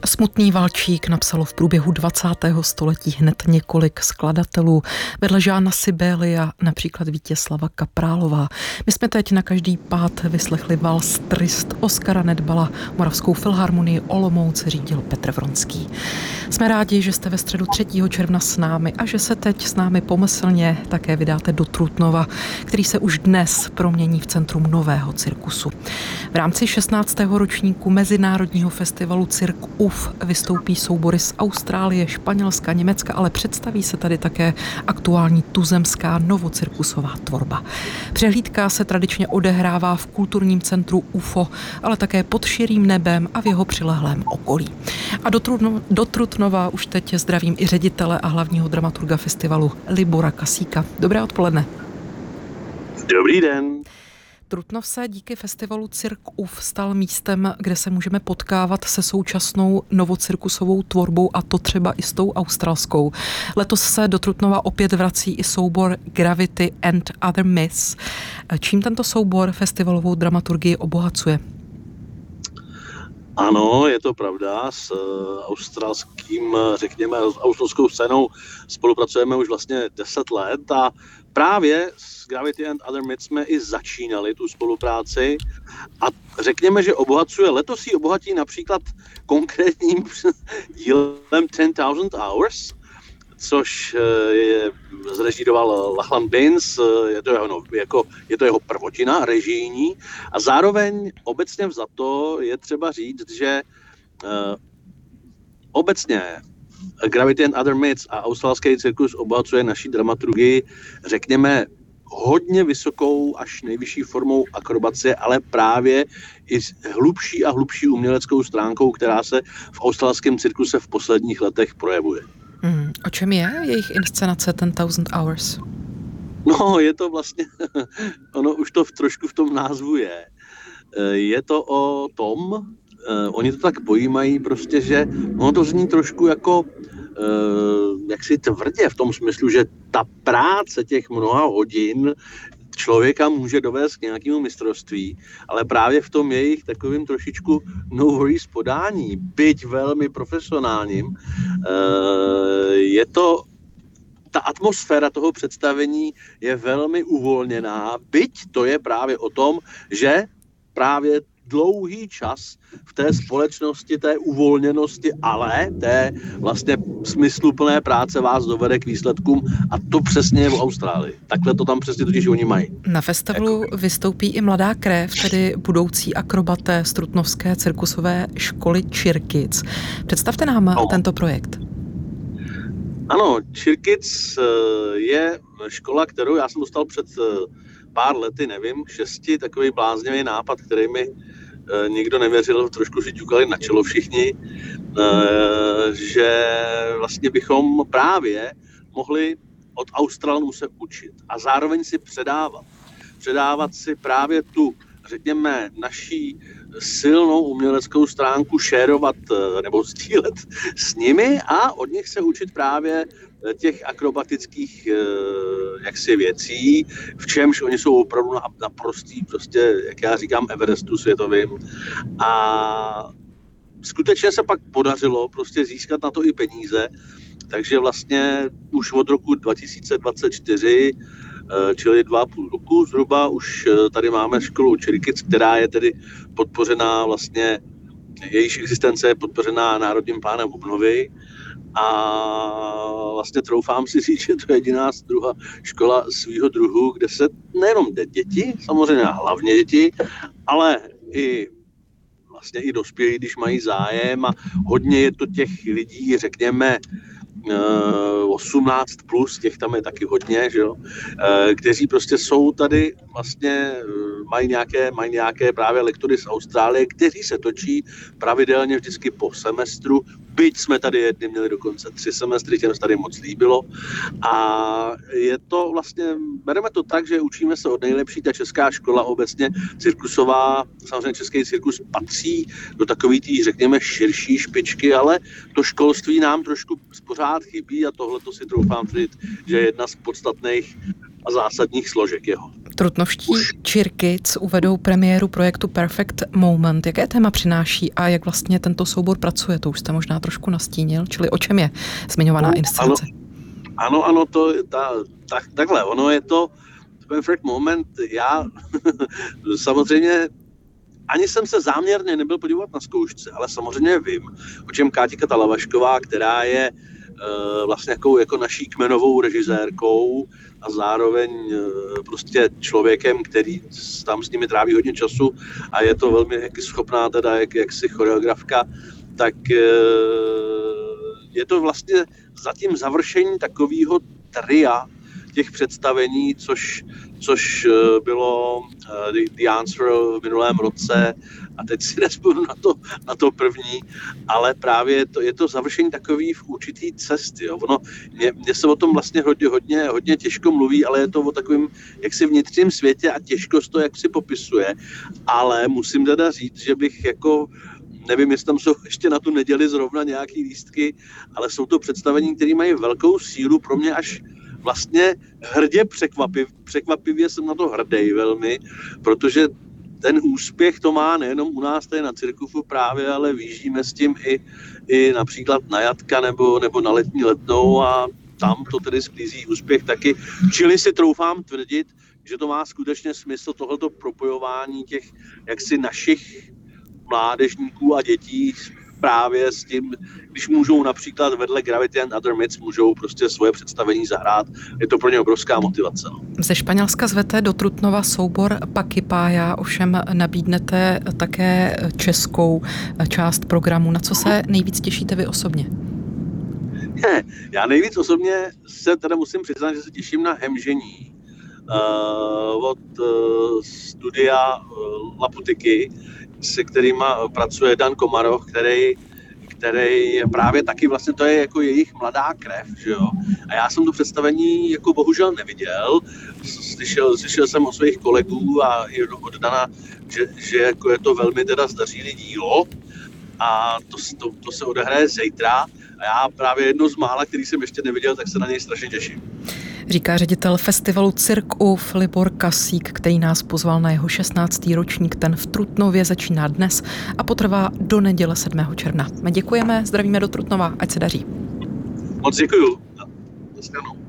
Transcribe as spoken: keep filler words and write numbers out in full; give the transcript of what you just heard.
Smutný valčík napsalo v průběhu dvacátého století hned několik skladatelů. Vedle Žána Sibélia například Vítězslava Kaprálová. My jsme teď na každý pád vyslechli vals Trist Oskara Nedbala, Moravskou filharmonii Olomouc řídil Petr Vronský. Jsme rádi, že jste ve středu třetího června s námi a že se teď s námi pomyslně také vydáte do Trutnova, který se už dnes promění v centrum nového cirkusu. V rámci šestnáctého ročníku Mezinárodního festivalu Cirk U F vystoupí soubory z Austrálie, Španělska, Německa, ale představí se tady také aktuální tuzemská novocirkusová tvorba. Přehlídka se tradičně odehrává v kulturním centru U F O, ale také pod širým nebem a v jeho přilehlém okolí. A do, Trutno, do Trutnova už teď zdravím i ředitele a hlavního dramaturga festivalu Libora Kasíka. Dobré odpoledne. Dobrý den. Trutnov se díky festivalu Cirk U F stal místem, kde se můžeme potkávat se současnou novocirkusovou tvorbou, a to třeba i s tou australskou. Letos se do Trutnova opět vrací i soubor Gravity and Other Myths. Čím tento soubor festivalovou dramaturgii obohacuje? Ano, je to pravda. S australským, řekněme, s australskou scénou spolupracujeme už vlastně deset let a právě s Gravity and Other Myths jsme i začínali tu spolupráci a řekněme, že obohacuje, letos ji obohatí například konkrétním dílem ten thousand hours, což je zrežíroval Lachlan Binns, je to jeho, jako, je to jeho prvotina režijní a zároveň obecně vzato je třeba říct, že uh, obecně Gravity and Other Myths a australský cirkus obohacuje naší dramaturgii, řekněme, hodně vysokou až nejvyšší formou akrobacie, ale právě i s hlubší a hlubší uměleckou stránkou, která se v australském cirkuse v posledních letech projevuje. Hmm. O čem je jejich inscenace ten thousand hours? No, je to vlastně, ono už to v, trošku v tom názvu je. Je to o tom, uh, oni to tak pojímají prostě, že ono to zní trošku jako uh, jaksi tvrdě v tom smyslu, že ta práce těch mnoha hodin člověka může dovést k nějakému mistrovství, ale právě v tom jejich takovým trošičku no worries podání, byť velmi profesionálním, je to, ta atmosféra toho představení je velmi uvolněná, byť to je právě o tom, že právě dlouhý čas v té společnosti, té uvolněnosti, ale té vlastně smysluplné práce vás dovede k výsledkům a to přesně je v Austrálii. Takhle to tam přesně totiž oni mají. Na festivalu jako vystoupí i mladá krev, tedy budoucí akrobaté z trutnovské cirkusové školy Čirkic. Představte nám no. tento projekt. Ano, Čirkic je škola, kterou já jsem dostal před pár lety, nevím, šesti, takový bláznivý nápad, který mi e, nikdo nevěřil, trošku si ťukali na čelo všichni, e, že vlastně bychom právě mohli od Australanů se učit a zároveň si předávat. Předávat si právě tu, řekněme, naší silnou uměleckou stránku, šérovat nebo sdílet s nimi a od nich se učit právě těch akrobatických jaksi věcí, v čemž oni jsou opravdu naprostý, prostě, jak já říkám, Everestu světovým. A skutečně se pak podařilo prostě získat na to i peníze, takže vlastně už od roku dva tisíce dvacet čtyři, čili dva a půl roku zhruba, už tady máme školu Čirkic, která je tedy podpořená vlastně, jejíž existence je podpořená Národním plánem obnovy a vlastně troufám si říct, že to je jediná druhá škola svýho druhu, kde se nejenom děti, samozřejmě hlavně děti, ale i vlastně i dospělí, když mají zájem a hodně je to těch lidí, řekněme, osmnáct plus, těch tam je taky hodně, že jo, kteří prostě jsou tady, vlastně mají nějaké, mají nějaké právě lektory z Austrálie, kteří se točí pravidelně vždycky po semestru, byť jsme tady jedny měli dokonce tři semestry, těm se tady moc líbilo a je to vlastně, bereme to tak, že učíme se od nejlepší, ta česká škola obecně cirkusová, samozřejmě český cirkus patří do takový tý, řekněme, širší špičky, ale to školství nám trošku pořád chybí a tohle to si troufám říct, že je jedna z podstatných a zásadních složek jeho. Trutnovští Cheer Kids uvedou premiéru projektu Perfect Moment. Jaké téma přináší a jak vlastně tento soubor pracuje? To už jste možná trošku nastínil, čili o čem je zmiňovaná no, inscenace? Ano, ano, ano to, ta, tak, takhle, ono je to Perfect Moment. Já samozřejmě ani jsem se záměrně nebyl podívat na zkoušce, ale samozřejmě vím, o čem Káťa Talavašková, která je uh, vlastně jako, jako naší kmenovou režisérkou a zároveň uh, prostě člověkem, který tam s nimi tráví hodně času a je to velmi jak schopná teda jak, jaksi choreografka, tak uh, je to vlastně zatím završení takového tria těch představení, což, což bylo The, The Answer v minulém roce a teď si nespomenu na to, na to první, ale právě to, je to završení takový v určitý cesty. Jo. Ono, mě, mě se o tom vlastně hodně, hodně, hodně těžko mluví, ale je to o takovém jaksi vnitřním světě a těžko to jak si popisuje, ale musím teda říct, že bych jako nevím, jestli tam jsou ještě na tu neděli zrovna nějaký lístky, ale jsou to představení, které mají velkou sílu, pro mě až vlastně hrdě překvapiv, překvapivě jsem na to hrdý velmi, protože ten úspěch to má nejenom u nás tady na Cirkufu právě, ale vyjíždíme s tím i, i například na Jatka nebo, nebo na Letní Letnou a tam to tedy sklízí úspěch taky. Čili si troufám tvrdit, že to má skutečně smysl tohleto propojování těch jaksi našich mládežníků a dětí právě s tím, když můžou například vedle Gravity and Other Myths můžou prostě svoje představení zahrát. Je to pro ně obrovská motivace. No. Ze Španělska zvete do Trutnova soubor Pakipája, ovšem nabídnete také českou část programu. Na co se nejvíc těšíte vy osobně? Já nejvíc osobně se teda musím přiznat, že se těším na Hemžení uh, od uh, studia uh, Laputiky, se kterýma pracuje Dan Komaroch, který, který je právě taky vlastně, to je jako jejich mladá krev, že jo. A já jsem to představení jako bohužel neviděl, slyšel, slyšel jsem od svých kolegů a i od Dana, že, že jako je to velmi teda zdařilý dílo a to, to, to se odehraje zítra a já právě jedno z mála, který jsem ještě neviděl, tak se na něj strašně těším. Říká ředitel festivalu Cirkův Libor Kasík, který nás pozval na jeho šestnáctý ročník. Ten v Trutnově začíná dnes a potrvá do neděle sedmého června. My děkujeme, zdravíme do Trutnova, ať se daří. Moc děkuju. Dneska no.